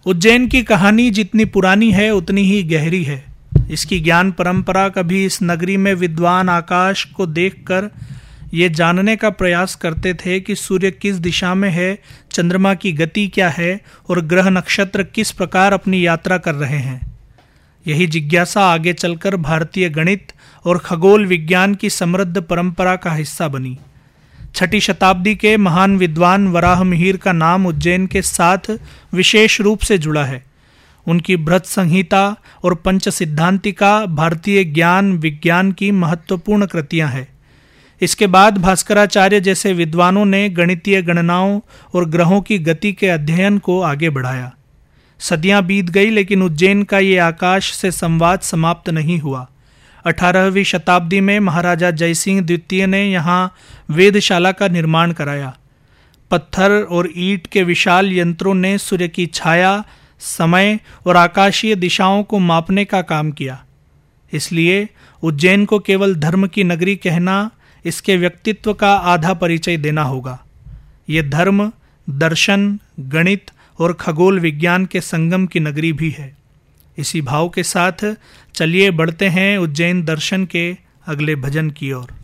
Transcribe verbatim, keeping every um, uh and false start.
उज्जैन की कहानी जितनी पुरानी है उतनी ही गहरी है। इसकी ज्ञान परंपरा कभी इस नगरी में विद्वान आकाश को देखकर ये जानने का प्रयास करते थे कि सूर्य किस दिशा में है, चंद्रमा की गति क्या है और ग्रह नक्षत्र किस प्रकार अपनी यात्रा कर रहे हैं। यही जिज्ञासा आगे चलकर भारतीय गणित और खगोल विज्ञान की समृद्ध परंपरा का हिस्सा बनी। छठी शताब्दी के महान विद्वान वराह मिहिर का नाम उज्जैन के साथ विशेष रूप से जुड़ा है। उनकी बृहत संहिता और पंच सिद्धांतिका भारतीय ज्ञान विज्ञान की महत्वपूर्ण कृतियां हैं। इसके बाद भास्कराचार्य जैसे विद्वानों ने गणितीय गणनाओं और ग्रहों की गति के अध्ययन को आगे बढ़ाया। सदियां बीत गई लेकिन उज्जैन का ये आकाश से संवाद समाप्त नहीं हुआ। अठारहवीं शताब्दी में महाराजा जयसिंह द्वितीय ने यहाँ वेधशाला का निर्माण कराया। पत्थर और ईंट के विशाल यंत्रों ने सूर्य की छाया, समय और आकाशीय दिशाओं को मापने का काम किया। इसलिए उज्जैन को केवल धर्म की नगरी कहना इसके व्यक्तित्व का आधा परिचय देना होगा। ये धर्म, दर्शन, गणित और खगोल विज्ञान के संगम की नगरी भी है। इसी भाव के साथ चलिए बढ़ते हैं उज्जैन दर्शन के अगले भजन की ओर।